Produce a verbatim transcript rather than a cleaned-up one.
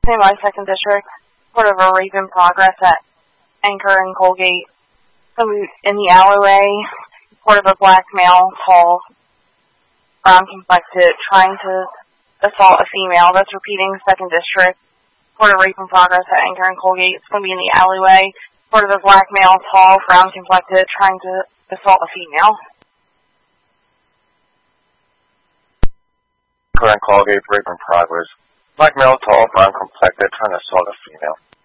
Same My second District. Sort of a rape in progress at Anchor and Colgate. So in the alleyway, sort of a black male, tall, brown complected, trying to assault a female. That's repeating second District. Sort of rape in progress at Anchor and Colgate. It's going to be in the alleyway. Sort of a black male, tall, brown complected, trying to assault a female. Anchor and Colgate, rape in progress. Black male, tall, brown complected, trying to assault a female.